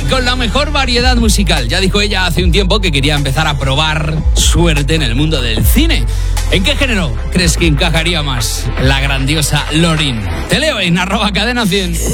con la mejor variedad musical. Ya dijo ella hace un tiempo que quería empezar a probar suerte en el mundo del cine. ¿En qué género crees que encajaría más la grandiosa Lorin? Te leo en @cadena100.